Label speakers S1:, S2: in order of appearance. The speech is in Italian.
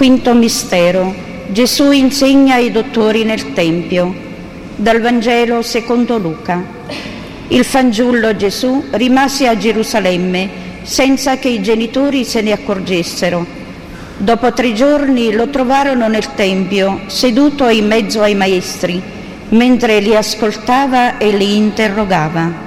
S1: Quinto mistero. Gesù insegna ai dottori nel Tempio. Dal Vangelo secondo Luca. Il fanciullo Gesù rimase a Gerusalemme senza che i genitori se ne accorgessero. Dopo 3 giorni lo trovarono nel Tempio, seduto in mezzo ai maestri, mentre li ascoltava e li interrogava.